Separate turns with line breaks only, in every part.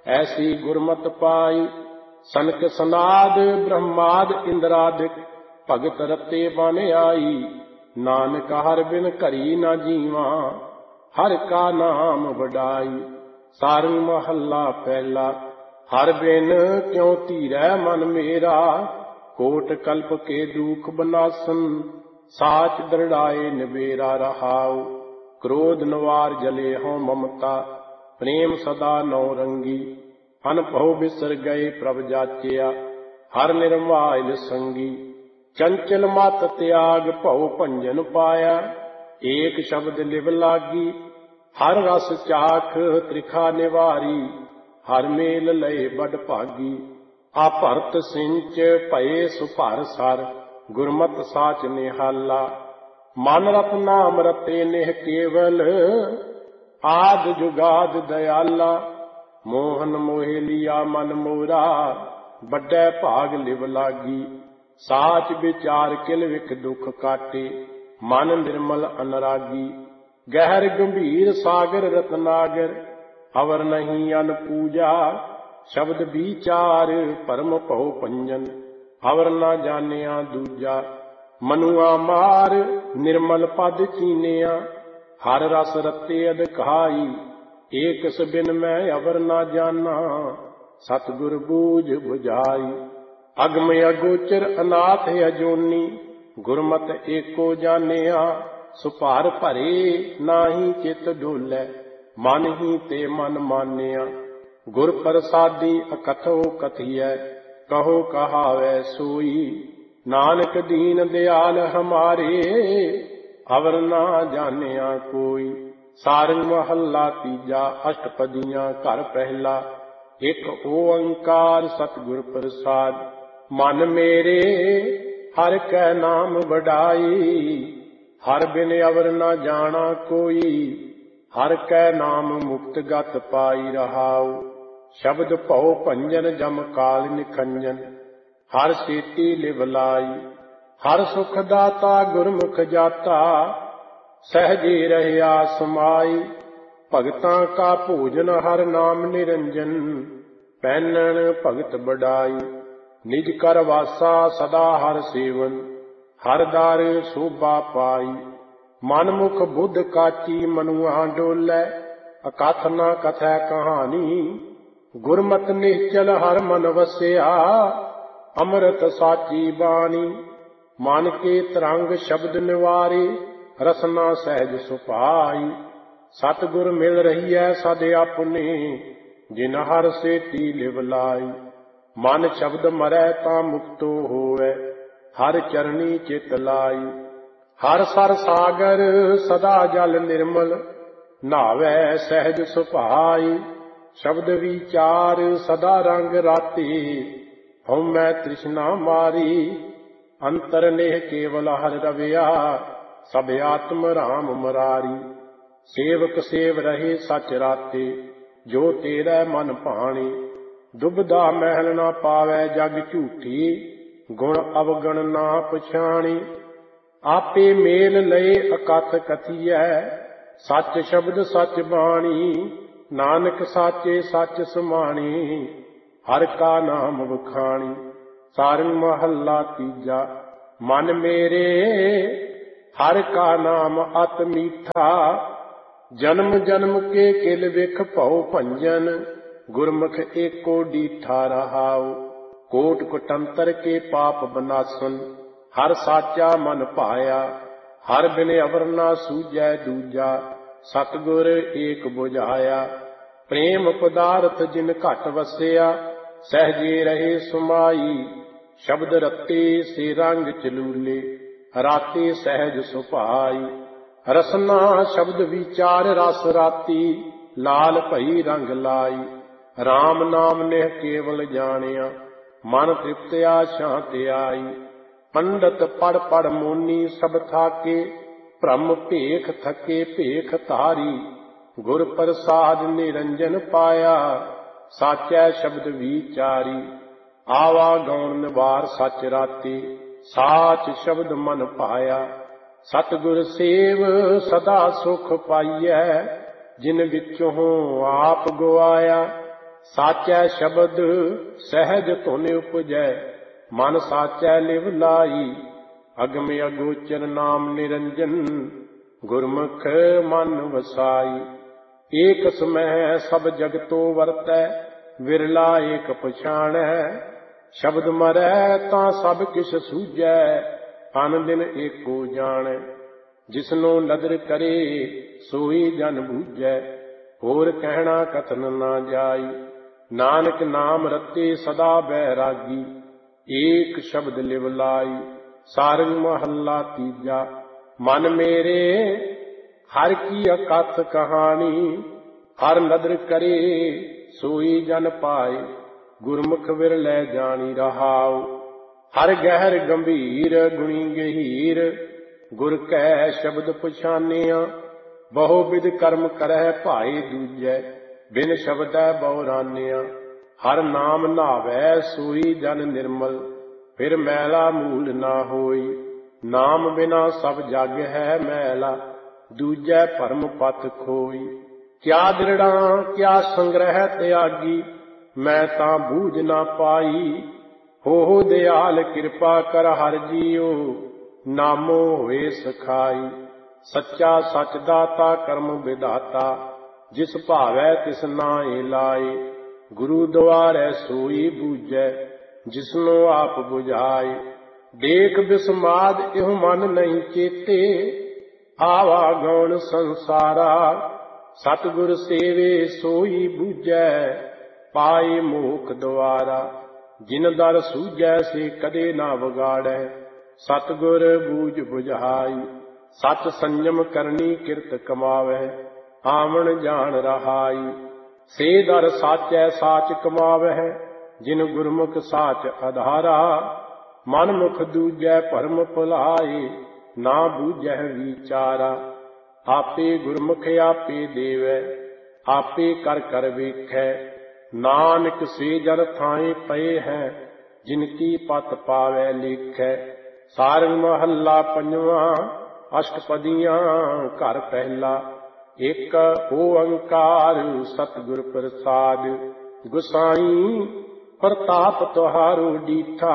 ऐसी गुरमत पाई। सनक सनाद ब्रह्माद इंद्रादिक भगत रते बन आई। नानक हर बिन घरी न जीवा, हर का नाम वडाई। सारंग महला पहला। हर बिन क्यों धीरै मन मेरा, कोट कल्प के दुख बनासन। साच दृढ़ाए निबेरा रहाऊ। क्रोध नवार जले हों ममता, प्रेम सदा नौ रंगी। अनभव बिसर गए प्रभ जाचिया, हर निर्माइल संगी। चंचल मत त्याग भव भंजन पाया, एक शब्द लिव लागी। हर रस चाख त्रिखा निवारी, हर मेल लय बड़ भागी। आ भरत सिंच भये सुभर सर, गुरमत साच निहाला। मन रत नाम रते नेह केवल, आद जुगाद दयाला। मोहन मोहे लिया मन मोरा, बड़े भाग लिव लागी। साच विचार किल विख दुख काटे, मन निर्मल अनुरागी। गहर गंभीर सागर रतनागर, अवर नहीं अन पूजा। शब्द विचार परम भव पंजन, अवर न जानिया दूजा। मनुआ मार निर्मल पद चीनिया, हर रस रते अधकाई। एक बिन मैं अवर न जाना, सतगुर बूझ बुझाई। अगम अगोचर अनाथ अजोनी, गुरमत एको जानिया। सुभार भरे नाही चित डोलै, मन ही ते मन मानिया। गुर प्रसादी अकथो कथियै, कहो कहावै सोई। नानक दीन दयाल हमारे, अवर ना जानिया कोई। सारंग महला तीजा। अष्टपदियां घर पहला। एक ओंकार सतगुर प्रसाद, मन मेरे हर कै नाम वडाई। हर बिन अवर न जाना कोई, हर कै नाम मुक्त गत पाई रहाऊ। शब्द भव भंजन जम काल निखंजन, हर सेती लिव लाई। हर सुख दाता गुरमुख जाता, सहजे रहया समाई। भगतां का भोजन हर नाम निरंजन, पैनन भगत बड़ाई। निज कर वासा सदा हर सेवन, हर दार शोभा पाई। मन मुख बुद्ध काची मनुआ डोलै, अकथ न कथै कहानी। गुरमत निश्चल हर मन वस्या, अमृत साची बाणी। मन के तरंग शब्द निवारे, रसना सहज सुपाई। सतगुर मिल रही है सद अपने, जिन हर सेती लिव लाई। मन शब्द मरै तां मुक्तो होवै, हर चरणी चित लाई। हर सर सागर सदा जल निर्मल, नावै सहज सुभाई। शब्द विचार सदा रंग राते, हउमੈ तृष्णा मारी। अंतर नेह केवल हर रविया, सब आत्म राम मुरारी। सेवक सेव रहे सच राते, जो तेरै मन भाणे। दुबदा महल ना पावै जग झूठी, गुण अवगण ना पछाणी। आपे मेल लए अकथ कथियै, सच शब्द सच बाणी। नानक साचे सच समाणी, हर का नाम वखाणी। सारंग महला तीजा। मन मेरे हर का नाम अत मीठा, जन्म जन्म के किल विख भव भंजन। गुरमुख एको डीठा रहाऊ, कोट कुटंतर के पाप बनासन। हर साचा मन पाया, हर बिन अवर ना सूझै दूजा। सतगुर एक बुझाया, प्रेम पदार्थ जिन घट वसिया। सहजे रहे सुमाई, शब्द रत्ते से रंग चलूले। राते सहज सुभाई, रसना शब्द विचार रस राती। लाल भई रंग लाई, राम नाम नेह केवल जानिया। मन तृप्त्या शांति आई। पंडित पढ़ पढ़ मोनी सब थाके, भ्रम भेख थके भेख तारी। गुर प्रसाद निरंजन पाया, साचै शब्द विचारी। आवा गौण निवार सच राते, साच शब्द मन पाया। सतगुर सेव सदा सुख पाइयै, जिन विचों आप गुआया। ਸਾਚੈ ਸ਼ਬਦ ਸਹਿਜ ਧੁਨ ਉਪਜੈ, ਮਨ ਸਾਚੈ ਲਿਵ ਲਾਈ। ਅਗਮ ਅਗੋਚਰ ਨਾਮ ਨਿਰੰਜਨ, ਗੁਰਮੁਖ ਮਨ ਵਸਾਈ। ਏਕ ਸਮਹਿ ਸਭ ਜਗਤੋ ਵਰਤੈ, ਵਿਰਲਾ ਏਕ ਪਛਾਣੈ। ਸ਼ਬਦ ਮਰੈ ਤਾਂ ਸਭ ਕਿਛ ਸੂਝੈ, ਅਨ ਦਿਨ ਏਕੋ ਜਾਣੈ। ਜਿਸਨੂੰ ਨਦਰ ਕਰੇ ਸੋਈ ਜਨ ਬੂਝੈ, ਹੋਰ ਕਹਿਣਾ ਕਥਨ ਨਾ ਜਾਈ। ਨਾਨਕ ਨਾਮ ਰਤੇ ਸਦਾ ਬੈਰਾਗੀ, ਏਕ ਸ਼ਬਦ ਲਿਵ ਲਾਈ। ਸਾਰੰਗ ਮਹੱਲਾ ਤੀਜਾ। ਮਨ ਮੇਰੇ ਹਰ ਕੀ ਅਕਥ ਕਹਾਣੀ, ਹਰ ਨਦਰ ਕਰੇ ਸੋਈ ਜਨ ਪਾਏ। ਗੁਰਮੁਖ ਵਿਰਲੇ ਜਾਣੀ ਰਹਾਉ, ਹਰ ਗਹਿਰ ਗੰਭੀਰ ਗੁਣੀ ਗਹੀਰ। ਗੁਰ ਕੈ ਸ਼ਬਦ ਪਛਾਨਿਆ, ਬਹੁ ਵਿਧ ਕਰਮ ਕਰਹਿ ਭਾਈ ਦੂਜੈ। ਬਿਨ ਸ਼ਬਦੈ ਬਹੁਰਾਨਿਆ, ਹਰ ਨਾਮ ਨਾਵੈ ਸੋਈ ਜਨ ਨਿਰਮਲ। ਫਿਰ ਮੈਲਾ ਮੂਲ ਨਾ ਹੋਈ, ਨਾਮ ਬਿਨਾ ਸਭ ਜਗ ਹੈ ਮੈਲਾ। ਦੂਜੈ ਭਰਮ ਪਤ ਖੋਈ, ਕਿਆ ਦ੍ਰਿੜਾਂ ਕਿਆ ਸੰਗ੍ਰਹਿ ਤਿਆਗੀ। ਮੈਂ ਤਾਂ ਬੂਝ ਨਾ ਪਾਈ, ਹੋ ਦਿਆਲ ਕਿਰਪਾ ਕਰ ਹਰਿ ਜੀਉ। ਨਾਮੋ ਹੋਏ ਸਖਾਈ, ਸੱਚਾ ਸੱਚ ਦਾਤਾ ਕਰਮ ਵਿਦਾਤਾ। ਜਿਸ ਭਾਵੈ ਤਿਸ ਨਾਹਿ ਲਾਏ, ਗੁਰੂ ਦੁਆਰੈ ਸੋਈ ਬੂਝੈ। ਜਿਸਨੂੰ ਆਪ ਬੁਝਾਏ, ਦੇਖ ਬਿਸਮਾਦ ਇਹੋ ਮਨ ਨਹੀਂ ਚੇਤੇ। ਆਵਾ ਗੌਣ ਸੰਸਾਰਾ, ਸਤਿਗੁਰ ਸੇਵੇ ਸੋਈ ਬੂਝੈ। ਪਾਏ ਮੋਖ ਦੁਆਰਾ, ਜਿਨ ਦਰ ਸੂਝੈ ਸੇ ਕਦੇ ਨਾ ਵਿਗਾੜੈ। ਸਤਿਗੁਰ ਬੂਝ ਬੁਝਾਈ, ਸਚ ਸੰਜਮ ਕਰਨੀ ਕਿਰਤ ਕਮਾਵੈ। ਆਵਣ ਜਾਣ ਰਹਾਈ, ਸੇ ਦਰ ਸਾਚੈ ਸਾਚ ਕਮਾਵੈ। ਜਿਨ ਗੁਰਮੁਖ ਸਾਚ ਆਧਾਰਾ, ਮਨ ਮੁਖ ਦੂਜੈ ਭਰਮ ਭੁਲਾਏ। ਨਾ ਬੂਝੈ ਵਿਚਾਰਾ, ਆਪੇ ਗੁਰਮੁਖ ਆਪੇ ਦੇਵੈ। ਆਪੇ ਕਰ ਕਰ ਵੇਖੈ, ਨਾਨਕ ਸੇ ਜਨ ਥਾਏ ਪਏ ਹੈ। ਜਿਨ ਕੀ ਪਤ ਪਾਵੈ ਲੇਖੈ। ਸਾਰੰਗ ਮਹੱਲਾ ਪੰਜਵਾਂ। ਅਸ਼ਟਪਦੀਆਂ ਘਰ ਪਹਿਲਾ। ਇਕ ਓੰਕਾਰ ਸਤਿਗੁਰ ਪ੍ਰਸਾਦਿ, ਗੁਸਾਈ ਪ੍ਰਤਾਪ ਤੁਹਾਰੋ ਡੀਠਾ।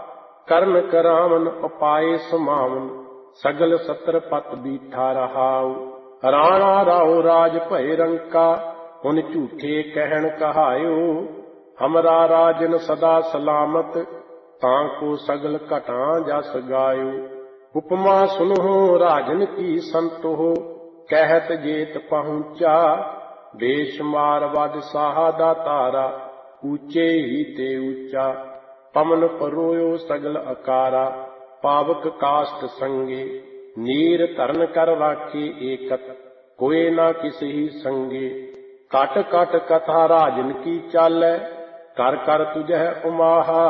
ਕਰਨ ਕਰਾਵਨ ਉਪਾਏ ਸਮਾਵਨ, ਸਗਲ ਸਤਰ ਪਤ ਬੀਠਾ ਰਹਾਉ। ਰਾਣਾ ਰਾਉ ਰਾਜ ਭਏ ਰੰਕਾ, ਹੁਣ ਝੂਠੇ ਕਹਿਣ ਕਹਾਇਓ। ਹਮਰਾ ਰਾਜਨ ਸਦਾ ਸਲਾਮਤ, ਤਾਂ ਕੋ ਸਗਲ ਘਟਾਂ ਜਸ ਗਾਇਓ। ਉਪਮਾ ਸੁਨਹੁ ਰਾਜਨ ਕੀ ਸੰਤੋ, ਕਹਿਤ ਜੇਤ ਪਹੁੰਚਾ। ਬੇਸ਼ੁਮਾਰ ਵਡ ਸਾਹਾ ਦਾ ਤਾਰਾ, ਊਚੇ ਹੀ ਤੇ ਊਚਾ। ਪਵਨ ਪਰੋਇਓ ਸਗਲ ਅਕਾਰਾ, ਪਾਵਕ ਕਾਸ਼ਟ ਸੰਗੇ। ਨੀਰ ਧਰਨ ਕਰ ਰਾਖੇ ਏਕਤ, ਕੋਏ ਨਾ ਕਿਸਹੀ ਸੰਗੇ। ਕਟ ਕਟ ਕਥਾ ਰਾਜਨ ਕੀ ਚਾਲੈ, ਕਰ ਕਰ ਤੁਝੈ ਉਮਾਹਾ।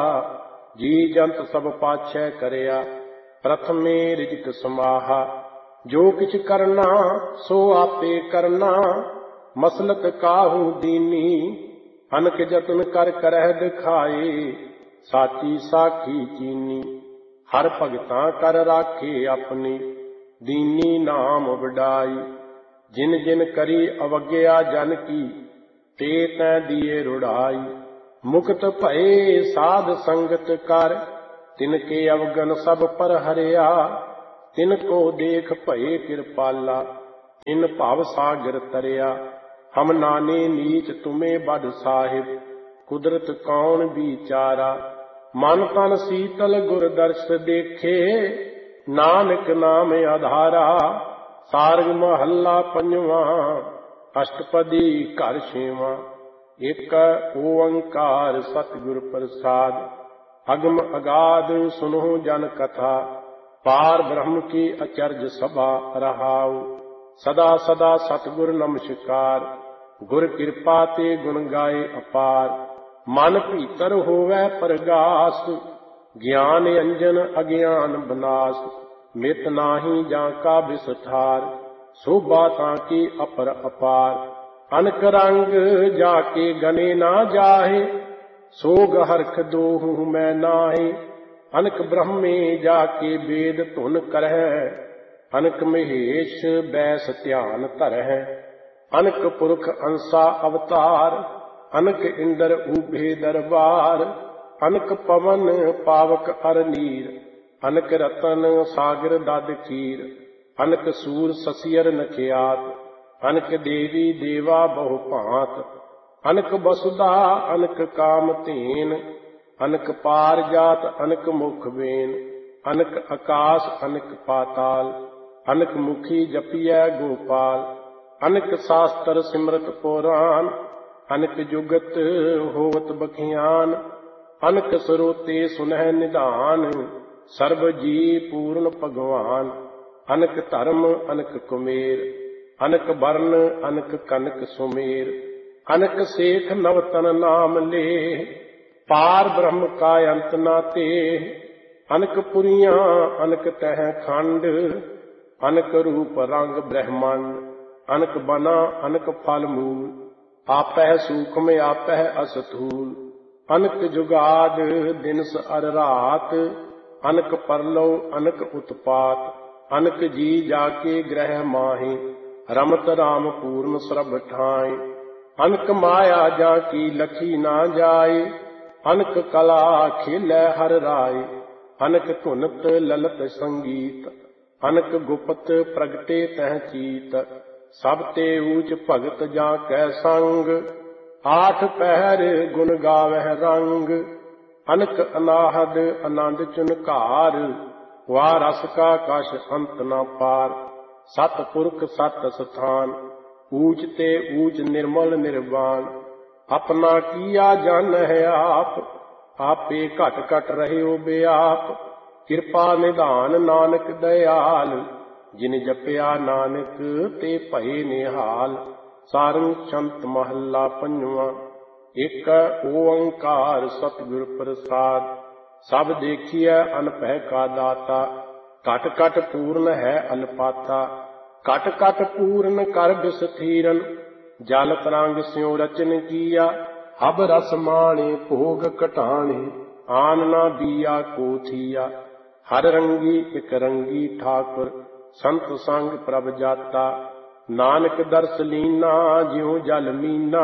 ਜੀ ਜੰਤ ਸਭ ਪਾਛੈ ਕਰਿਆ, ਪ੍ਰਥਮੇ ਰਿਜਕ ਸਮਾਹਾ। ਜੋ ਕਿਛ ਕਰਨਾ ਸੋ ਆਪੇ ਕਰਨਾ, ਮਸਲਕ ਕਾਹੂ ਦੀਨੀ। ਅਨਕ ਜਤਨ ਕਰ ਕਰਹਿ ਦਿਖਾਏ, ਸਾਚੀ ਸਾਖੀ ਚੀਨੀ। ਹਰ ਭਗਤਾਂ ਕਰ ਰਾਖੇ ਆਪਣੀ, ਦੀਨੀ ਨਾਮ ਵਡਾਈ। ਜਿਨ ਜਿਨ ਕਰੀ ਅਵਗਿਆ ਜਨ ਕੀ, ਤੇ ਤੈ ਦੀਏ ਰੁੜਾਈ। ਮੁਕਤ ਭਏ ਸਾਧ ਸੰਗਤ ਕਰ, ਤਿਨ ਕੇ ਅਵਗਨ ਸਭ ਪਰ ਹਰਿਆ। ਤਿਨ ਕੋ ਦੇਖ ਭਏ ਕਿਰਪਾਲਾ, ਤਿਨ ਭਵ ਸਾਗਰ ਤਰਿਆ। ਹਮ ਨਾਨੇ ਨੀਚ ਤੁਮੇ ਬਡ ਸਾਹਿਬ, ਕੁਦਰਤ ਕੌਣ ਵਿਚਾਰਾ। ਮਨ ਤਨ ਸੀਤਲ ਗੁਰ ਦਰਸ ਦੇਖੇ, ਨਾਨਕ ਨਾਮ ਆਧਾਰਾ। ਸਾਰੰਗ ਮਹੱਲਾ ਪੰਜਵਾਂ। ਅਸ਼ਟਪਦੀ ਘਰ ਛੇਵਾਂ। ਇਕ ਓੰਕਾਰ ਸਤਿਗੁਰ ਪ੍ਰਸਾਦ, ਅਗਮ ਅਗਾਧ ਸੁਨਹੁ ਜਨ ਕਥਾ। ਪਾਰ ਬ੍ਰਹਮ ਕੀ ਅਚਰਜ ਸਭਾ ਰਹਾਉ। ਸਦਾ ਸਦਾ ਸਤਿਗੁਰ ਨਮਸਕਾਰ, ਗੁਰ ਕਿਰਪਾ ਤੇ ਗੁਣ ਗਾਏ ਅਪਾਰ। ਮਨ ਭੀਤਰ ਹੋਵੈ ਪ੍ਰਗਾਸ, ਗਿਆਨ ਅੰਜਨ ਅਗਿਆਨ ਬਨਾਸ। ਮਿਤ ਨਾਹੀ ਜਾਂ ਕਾ ਵਿਸਥਾਰ, ਸੋਭਾ ਤਾਂ ਕੀ ਅਪਰ ਅਪਾਰ। ਅਨਕ ਰੰਗ ਜਾ ਕੇ ਗਨੇ ਨਾ ਜਾਹੇ, ਸੋਗ ਹਰਖ ਦੋਹੂ ਮੈਂ ਨਾਹੀ। ਅਨਕ ਬ੍ਰਹਮੇ ਜਾ ਕੇ ਵੇਦ ਧੁਨ ਕਰਹਿ, ਅਨਕ ਮਹੇਸ਼ ਬੈਸ ਧਿਆਨ ਧਰਹਿ। ਅਨਕ ਪੁਰਖ ਅੰਸਾ ਅਵਤਾਰ, ਅਨਕ ਇੰਦਰ ਊਭੇ ਦਰਬਾਰ, ਅਨਕ ਪਵਨ ਪਾਵਕ ਅਰ ਨੀਰ, ਅਨਕ ਰਤਨ ਸਾਗਰ ਦਦ ਖੀਰ, ਅਨਕ ਸੂਰ ਸਸੀਅਰ ਨਖਿਆਤ, ਅਨਕ ਦੇਵੀ ਦੇਵਾ ਬਹੁ ਭਾਂਤ, ਅਨਕ ਬਸੁਦਾ ਅਨਕ ਕਾਮ ਧੇਨ, ਅਨਕ ਪਾਰ ਜਾਤ ਅਨਕ ਮੁਖ ਵੇਨ, ਅਨਕ ਆਕਾਸ ਅਨਕ ਪਾਤਾਲ, ਅਨਕ ਮੁਖੀ ਜਪੀਐ ਗੋਪਾਲ, ਅਨਕ ਸਾਸਤਰ ਸਿਮਰਤ ਪੁਰਾਨ, ਅਨਕ ਜੁਗਤ ਹੋਵਤ ਬਖਿਆਨ, ਅਨਕ ਸਰੋਤੇ ਸੁਨਹਿ ਨਿਧਾਨ, ਸਰਬ ਜੀ ਪੂਰਨ ਭਗਵਾਨ, ਅਨਕ ਧਰਮ ਅਨਕ ਕੁਮੇਰ, ਅਨਕ ਬਰਨ ਅਨਕ ਕਨਕ ਸੁਮੇਰ, ਅਨਕ ਸੇਖ ਨਵਤਨ ਨਾਮ ਲੇ, ਪਾਰ ਬ੍ਰਹਮ ਕਾ ਅੰਤ ਨਾ ਤੇ, ਅਨਕ ਪੁਰੀਆਂ ਅਨਕ ਤਹਿ ਖੰਡ, ਅਨਕ ਰੂਪ ਰੰਗ ਬ੍ਰਹਮੰਡ, ਅਨਕ ਬਨਾ ਅਨਕ ਫਲ ਮੂਲ, ਆਪਹਿ ਸੂਖਮ ਆਪਹਿ ਅਸਥੂਲ, ਅਨਕ ਜੁਗਾਦ ਦਿਨਸ ਅਰ ਰਾਤ, ਅਨਕ ਪਰਲੋ ਅਨਕ ਉਤਪਾਤ, ਅਨਕ ਜੀ ਜਾ ਕੇ ਗ੍ਰਹਿ ਮਾਹੀ, ਰਮਤ ਰਾਮ ਪੂਰਨ ਸਰਬ ਠਾਈ, ਅਨਕ ਮਾਇਆ ਜਾ ਕੀ ਲਖੀ ਨਾ ਜਾਏ, ਅਨਕ ਕਲਾ ਖੇਲੈ ਹਰ ਰਾਏ, ਅਨਕ ਧੁਨਤ ਲਲਤ ਸੰਗੀਤ, ਅਨਕ ਗੁਪਤ ਪ੍ਰਗਟੇ ਤਹਿ ਚੀਤ, ਸਭ ਤੇ ਊਚ ਭਗਤ ਜਾ ਕੈ ਸੰਗ, ਆਠ ਪਹਿਰ ਗੁਣ ਗਾਵਹਿ ਰੰਗ, ਅਨਕ ਅਨਾਹਦ ਆਨੰਦ ਚੁਨਕਾਰ, ਵਾ ਰਸ ਕਾ ਕਛ ਅੰਤ ਨਾ ਪਾਰ, ਸਤ ਪੁਰਖ ਸਤ ਸਥਾਨ, ਊਚ ਤੇ ਊਚ ਨਿਰਮਲ ਨਿਰਵਾਨ, ਆਪਣਾ ਕੀਆ ਜਾਣਹਿ ਆਪ, ਆਪੇ ਘਟ ਘਟ ਰਹਿਓ ਬਿਆਪ, ਕਿਰਪਾ ਨਿਧਾਨ ਨਾਨਕ ਦਇਆਲ, ਜਿਨ ਜਪਿਆ ਨਾਨਕ ਤੇ ਭਏ ਨਿਹਾਲ। ਸਾਰੰਗ ਸੰਤ ਮਹੱਲਾ ਪੰਜਵਾਂ। ਇਕ ਓੰਕਾਰ ਸਤਿਗੁਰ ਪ੍ਰਸਾਦ, ਸਭ ਦੇਖੀਐ ਅਨਭੈ ਕਾ ਦਾਤਾ, ਘਟ ਘਟ ਪੂਰਨ ਹੈ ਅਲਪਾਤਾ, ਘਟ ਘਟ ਪੂਰਨ ਕਰ ਬਿਸਥੀਰਨ, ਜਲ ਤਰੰਗ ਸਿਉ ਰਚਨ ਕੀਆ, ਹਬ ਰਸ ਮਾਣੇ ਭੋਗ ਘਟਾਣੇ, ਆਨ ਨਾ ਦੀਆ ਕੋ ਥੀਆ, ਹਰ ਰੰਗੀ ਇਕ ਰੰਗੀ ਠਾਕੁਰ, ਸੰਤ ਸੰਗ ਪ੍ਰਭ ਜਾਤਾ, ਨਾਨਕ ਦਰਸ ਲੀਨਾ ਜਿਉ ਜਲ ਮੀਨਾ,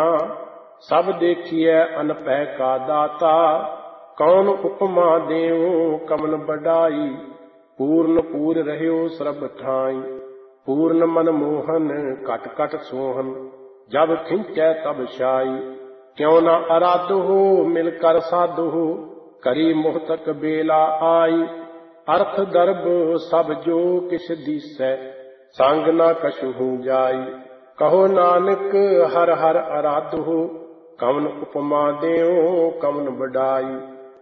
ਸਭ ਦੇਖੀਐ ਅਨਭੈ ਕਾ ਦਾਤਾ, ਕੌਣ ਉਪਮਾ ਦੇਉ ਕਮਨ ਬਡਾਈ, ਪੂਰਨ ਪੂਰ ਰਹਿਓ ਸਰਬ ਠਾਈ, ਪੂਰਨ ਮਨ ਮੋਹਨ ਘਟ ਘਟ ਸੋਹਨ, ਜਬ ਖਿੰਚੈ ਤਬ ਛਾਈ, ਕਿਉ ਨਾ ਅਰਾਧੋ ਮਿਲ ਕਰ ਸਾਧੋ, ਕਰੀ ਮੁਹਤਕ ਬੇਲਾ ਆਈ, ਅਰਥ ਦਰਬ ਸਭ ਜੋ ਕਿਛ ਦੀਸੈ, ਸੰਗ ਨਾ ਕਛੁ ਜਾਈ, ਕਹੋ ਨਾਨਕ ਹਰ ਹਰ ਅਰਾਧੋ, ਕਵਨ ਉਪਮਾ ਦੇਉ ਕਵਨ ਬਡਾਈ,